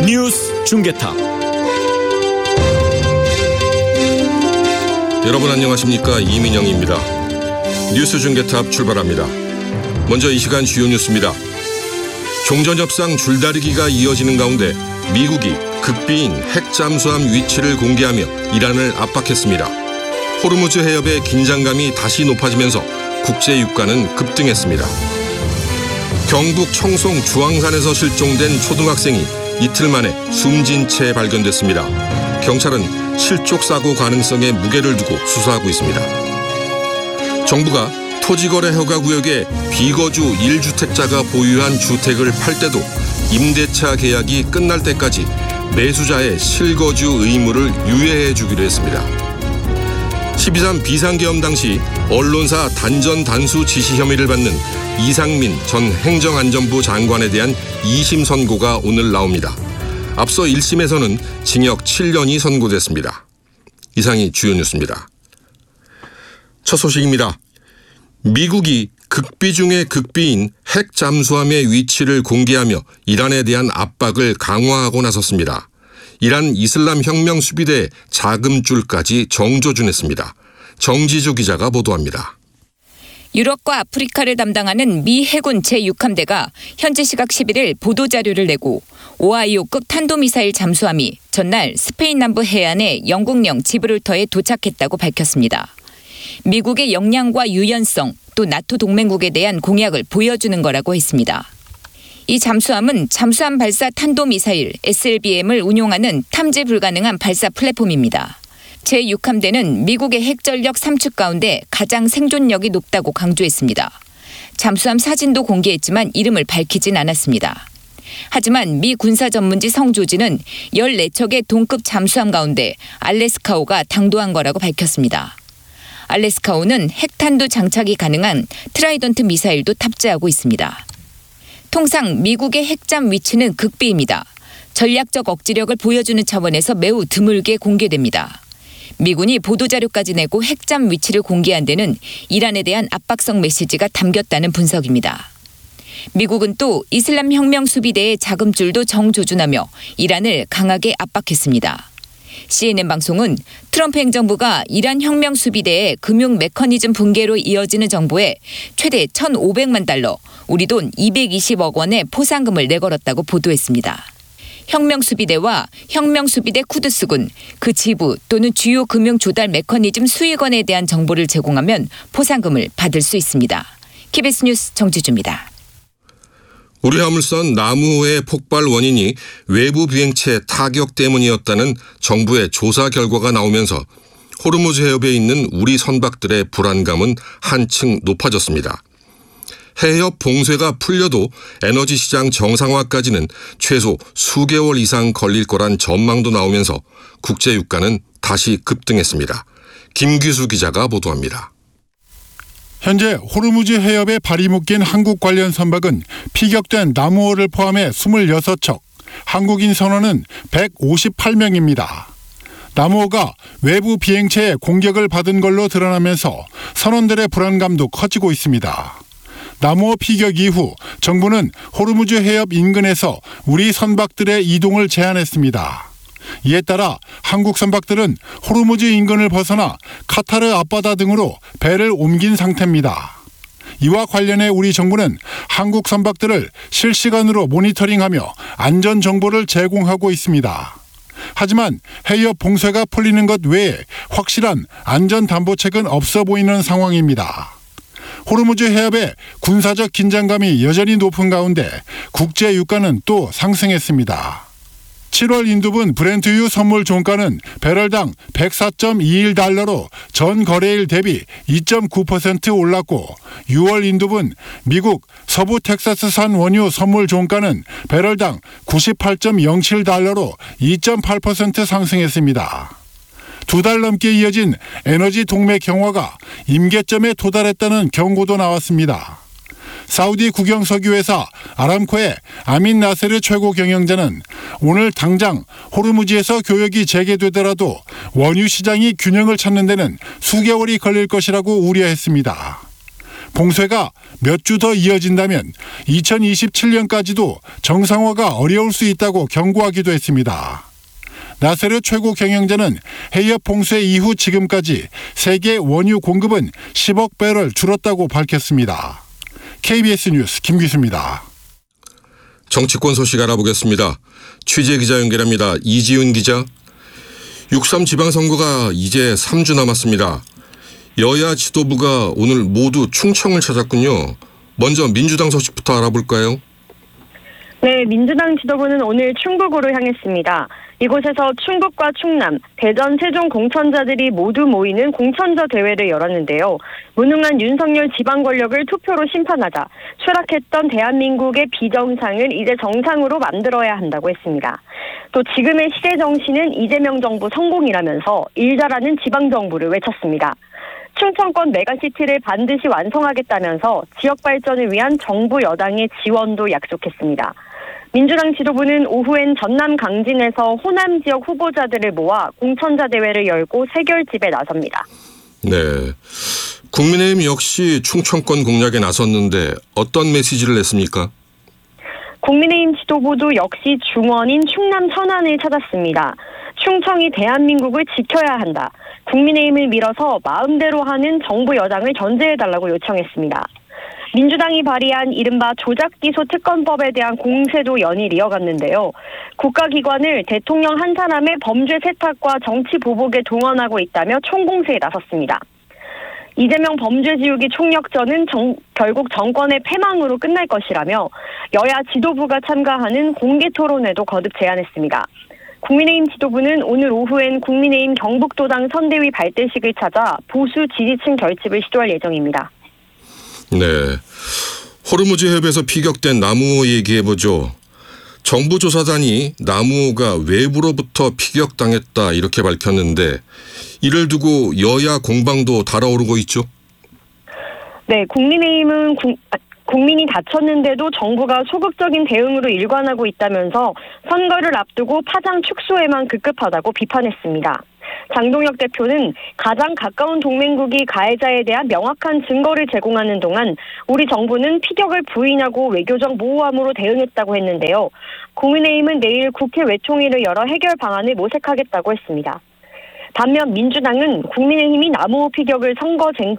뉴스 중계탑. 여러분 안녕하십니까? 이민영입니다. 뉴스 중계탑 출발합니다. 먼저 이 시간 주요 뉴스입니다. 종전협상 줄다리기가 이어지는 가운데 미국이 극비인 핵 잠수함 위치를 공개하며 이란을 압박했습니다. 호르무즈 해협의 긴장감이 다시 높아지면서 국제 유가는 급등했습니다. 경북 청송 주황산에서 실종된 초등학생이 이틀 만에 숨진 채 발견됐습니다. 경찰은 실족 사고 가능성에 무게를 두고 수사하고 있습니다. 정부가 토지거래 허가 구역에 비거주 1주택자가 보유한 주택을 팔 때도 임대차 계약이 끝날 때까지 매수자의 실거주 의무를 유예해 주기로 했습니다. 12.3 비상계엄 당시 언론사 단전 단수 지시 혐의를 받는 이상민 전 행정안전부 장관에 대한 2심 선고가 오늘 나옵니다. 앞서 1심에서는 징역 7년이 선고됐습니다. 이상이 주요 뉴스입니다. 첫 소식입니다. 미국이 극비 중의 극비인 핵 잠수함의 위치를 공개하며 이란에 대한 압박을 강화하고 나섰습니다. 이란 이슬람 혁명 수비대의 자금줄까지 정조준했습니다. 정지주 기자가 보도합니다. 유럽과 아프리카를 담당하는 미 해군 제6함대가 현지 시각 11일 보도자료를 내고 오하이오급 탄도미사일 잠수함이 전날 스페인 남부 해안의 영국령 지브롤터에 도착했다고 밝혔습니다. 미국의 역량과 유연성 또 나토 동맹국에 대한 공약을 보여주는 거라고 했습니다. 이 잠수함은 잠수함 발사 탄도미사일 SLBM을 운용하는 탐지 불가능한 발사 플랫폼입니다. 제6함대는 미국의 핵전력 3축 가운데 가장 생존력이 높다고 강조했습니다. 잠수함 사진도 공개했지만 이름을 밝히진 않았습니다. 하지만 미 군사 전문지 성조지는 14척의 동급 잠수함 가운데 알래스카호가 당도한 거라고 밝혔습니다. 알래스카호는 핵탄두 장착이 가능한 트라이던트 미사일도 탑재하고 있습니다. 통상 미국의 핵잠 위치는 극비입니다. 전략적 억지력을 보여주는 차원에서 매우 드물게 공개됩니다. 미군이 보도자료까지 내고 핵잠 위치를 공개한 데는 이란에 대한 압박성 메시지가 담겼다는 분석입니다. 미국은 또 이슬람 혁명 수비대의 자금줄도 정조준하며 이란을 강하게 압박했습니다. CNN 방송은 트럼프 행정부가 이란 혁명 수비대의 금융 메커니즘 붕괴로 이어지는 정보에 최대 1,500만 달러, 우리 돈 220억 원의 포상금을 내걸었다고 보도했습니다. 혁명수비대와 혁명수비대 쿠드스군, 그 지부 또는 주요 금융 조달 메커니즘 수익원에 대한 정보를 제공하면 포상금을 받을 수 있습니다. KBS 뉴스 정지주입니다. 우리 화물선 나무호의 폭발 원인이 외부 비행체 타격 때문이었다는 정부의 조사 결과가 나오면서 호르무즈 해협에 있는 우리 선박들의 불안감은 한층 높아졌습니다. 해협 봉쇄가 풀려도 에너지 시장 정상화까지는 최소 수개월 이상 걸릴 거란 전망도 나오면서 국제 유가는 다시 급등했습니다. 김규수 기자가 보도합니다. 현재 호르무즈 해협에 발이 묶인 한국 관련 선박은 피격된 나무호를 포함해 26척, 한국인 선원은 158명입니다. 나무호가 외부 비행체의 공격을 받은 걸로 드러나면서 선원들의 불안감도 커지고 있습니다. 나무호 피격 이후 정부는 호르무즈 해협 인근에서 우리 선박들의 이동을 제한했습니다. 이에 따라 한국 선박들은 호르무즈 인근을 벗어나 카타르 앞바다 등으로 배를 옮긴 상태입니다. 이와 관련해 우리 정부는 한국 선박들을 실시간으로 모니터링하며 안전 정보를 제공하고 있습니다. 하지만 해협 봉쇄가 풀리는 것 외에 확실한 안전 담보책은 없어 보이는 상황입니다. 호르무즈 해협의 군사적 긴장감이 여전히 높은 가운데 국제 유가는 또 상승했습니다. 7월 인도분 브렌트유 선물 종가는 배럴당 104.21달러로 전 거래일 대비 2.9% 올랐고 6월 인도분 미국 서부 텍사스산 원유 선물 종가는 배럴당 98.07달러로 2.8% 상승했습니다. 2달 넘게 이어진 에너지 동맥 경화가 임계점에 도달했다는 경고도 나왔습니다. 사우디 국영석유회사 아람코의 아민 나세르 최고 경영자는 오늘 당장 호르무즈에서 교역이 재개되더라도 원유 시장이 균형을 찾는 데는 수개월이 걸릴 것이라고 우려했습니다. 봉쇄가 몇 주 더 이어진다면 2027년까지도 정상화가 어려울 수 있다고 경고하기도 했습니다. 나세르 최고 경영자는 해협 봉쇄 이후 지금까지 세계 원유 공급은 10억 배럴 줄었다고 밝혔습니다. KBS 뉴스 김기수입니다. 정치권 소식 알아보겠습니다. 취재기자 연결합니다. 이지훈 기자. 6.3 지방선거가 이제 3주 남았습니다. 여야 지도부가 오늘 모두 충청을 찾았군요. 먼저 민주당 소식부터 알아볼까요? 네, 민주당 지도부는 오늘 충북으로 향했습니다. 이곳에서 충북과 충남, 대전, 세종 공천자들이 모두 모이는 공천자 대회를 열었는데요. 무능한 윤석열 지방 권력을 투표로 심판하자 추락했던 대한민국의 비정상을 이제 정상으로 만들어야 한다고 했습니다. 또 지금의 시대 정신은 이재명 정부 성공이라면서 일 잘하는 지방 정부를 외쳤습니다. 충청권 메가시티를 반드시 완성하겠다면서 지역 발전을 위한 정부 여당의 지원도 약속했습니다. 민주당 지도부는 오후엔 전남 강진에서 호남 지역 후보자들을 모아 공천자 대회를 열고 세결집에 나섭니다. 네, 국민의힘 역시 충청권 공략에 나섰는데 어떤 메시지를 냈습니까? 국민의힘 지도부도 역시 중원인 충남 천안을 찾았습니다. 충청이 대한민국을 지켜야 한다. 국민의힘을 밀어서 마음대로 하는 정부 여당을 견제해달라고 요청했습니다. 민주당이 발의한 이른바 조작기소 특검법에 대한 공세도 연일 이어갔는데요. 국가기관을 대통령 한 사람의 범죄 세탁과 정치 보복에 동원하고 있다며 총공세에 나섰습니다. 이재명 범죄지우기 총력전은 결국 정권의 패망으로 끝날 것이라며 여야 지도부가 참가하는 공개 토론회도 거듭 제안했습니다. 국민의힘 지도부는 오늘 오후엔 국민의힘 경북도당 선대위 발대식을 찾아 보수 지지층 결집을 시도할 예정입니다. 네, 호르무즈 해협에서 피격된 나무호 얘기해보죠. 정부 조사단이 나무호가 외부로부터 피격당했다 이렇게 밝혔는데 이를 두고 여야 공방도 달아오르고 있죠. 네, 국민의힘은 국민이 다쳤는데도 정부가 소극적인 대응으로 일관하고 있다면서 선거를 앞두고 파장 축소에만 급급하다고 비판했습니다. 장동혁 대표는 가장 가까운 동맹국이 가해자에 대한 명확한 증거를 제공하는 동안 우리 정부는 피격을 부인하고 외교적 모호함으로 대응했다고 했는데요. 국민의힘은 내일 국회 외총회를 열어 해결 방안을 모색하겠다고 했습니다. 반면 민주당은 국민의힘이 나무호 피격을 선거